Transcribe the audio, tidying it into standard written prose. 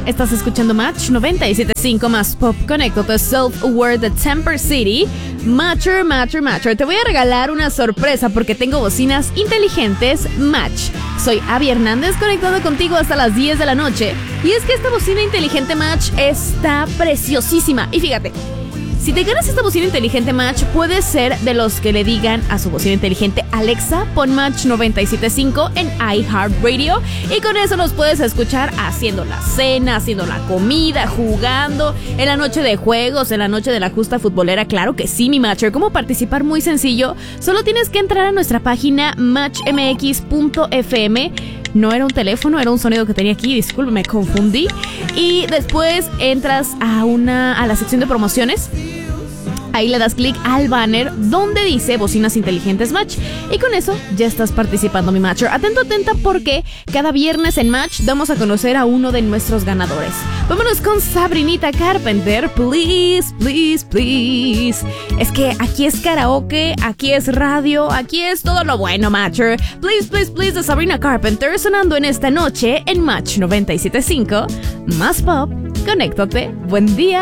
Estás escuchando Match 97.5 más Pop. Conéctate Self-Aware de Temper City. Matcher. Te voy a regalar una sorpresa porque tengo bocinas inteligentes Match. Soy Abby Hernández, conectado contigo hasta las 10 de la noche. Y es que esta bocina inteligente Match está preciosísima. Y fíjate, si te ganas esta bocina inteligente Match, puedes ser de los que le digan a su bocina inteligente: Alexa, pon Match 97.5 en iHeartRadio, y con eso nos puedes escuchar haciendo la cena, haciendo la comida, jugando, en la noche de juegos, en la noche de la justa futbolera. Claro que sí, mi Matcher. ¿Cómo participar? Muy sencillo. Solo tienes que entrar a nuestra página matchmx.fm. No era un teléfono, era un sonido que tenía aquí, disculpe, me confundí. Y después entras a la sección de promociones. Ahí le das clic al banner donde dice Bocinas Inteligentes Match. Y con eso ya estás participando, mi Matcher. Atenta, porque cada viernes en Match damos a conocer a uno de nuestros ganadores. Vámonos con Sabrinita Carpenter. Please. Es que aquí es karaoke, aquí es radio, aquí es todo lo bueno, Matcher. Please de Sabrina Carpenter, sonando en esta noche en Match 97.5. Más Pop. Conéctate. Buen día.